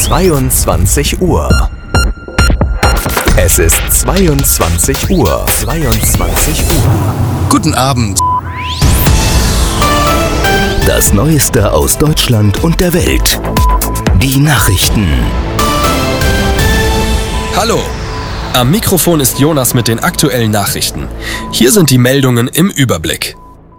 22 Uhr. Es ist 22 Uhr. 22 Uhr. Guten Abend. Das Neueste aus Deutschland und der Welt. Die Nachrichten. Hallo. Am Mikrofon ist Jonas mit den aktuellen Nachrichten. Hier sind die Meldungen im Überblick.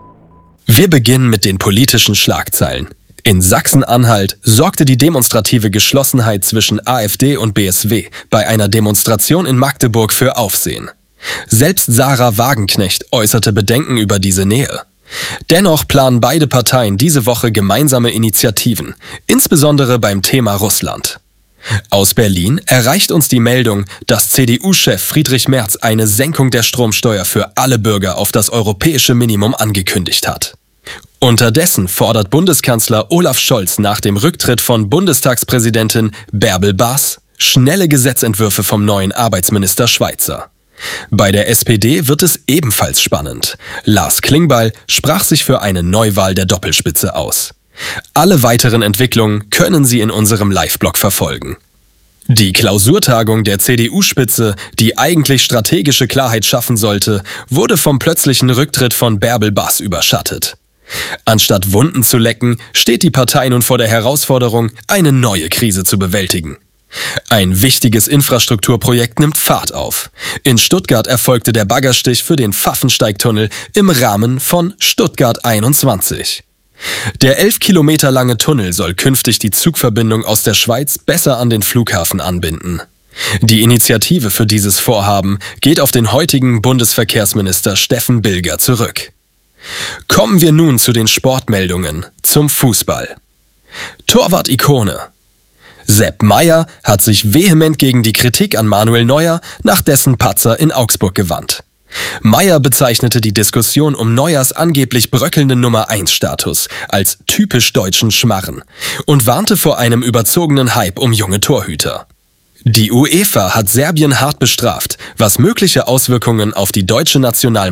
Wir beginnen mit den politischen Schlagzeilen. In Sachsen-Anhalt sorgte die demonstrative Geschlossenheit zwischen AfD und BSW bei einer Demonstration in Magdeburg für Aufsehen. Selbst Sarah Wagenknecht äußerte Bedenken über diese Nähe. Dennoch planen beide Parteien diese Woche gemeinsame Initiativen, insbesondere beim Thema Russland. Aus Berlin erreicht uns die Meldung, dass CDU-Chef Friedrich Merz eine Senkung der Stromsteuer für alle Bürger auf das europäische Minimum angekündigt hat. Unterdessen fordert Bundeskanzler Olaf Scholz nach dem Rücktritt von Bundestagspräsidentin Bärbel Bas schnelle Gesetzentwürfe vom neuen Arbeitsminister Schweizer. Bei der SPD wird es ebenfalls spannend. Lars Klingbeil sprach sich für eine Neuwahl der Doppelspitze aus. Alle weiteren Entwicklungen können Sie in unserem Live-Blog verfolgen. Die Klausurtagung der CDU-Spitze, die eigentlich strategische Klarheit schaffen sollte, wurde vom plötzlichen Rücktritt von Bärbel Bas überschattet. Anstatt Wunden zu lecken, steht die Partei nun vor der Herausforderung, eine neue Krise zu bewältigen. Ein wichtiges Infrastrukturprojekt nimmt Fahrt auf. In Stuttgart erfolgte der Baggerstich für den Pfaffensteigtunnel im Rahmen von Stuttgart 21. Der 11 Kilometer lange Tunnel soll künftig die Zugverbindung aus der Schweiz besser an den Flughafen anbinden. Die Initiative für dieses Vorhaben geht auf den heutigen Bundesverkehrsminister Steffen Bilger zurück. Kommen wir nun zu den Sportmeldungen, zum Fußball. Torwart-Ikone. Sepp Maier hat sich vehement gegen die Kritik an Manuel Neuer nach dessen Patzer in Augsburg gewandt. Maier bezeichnete die Diskussion um Neuers angeblich bröckelnden Nummer-1-Status als typisch deutschen Schmarren und warnte vor einem überzogenen Hype um junge Torhüter. Die UEFA hat Serbien hart bestraft, was mögliche Auswirkungen auf die deutsche Nationalmannschaft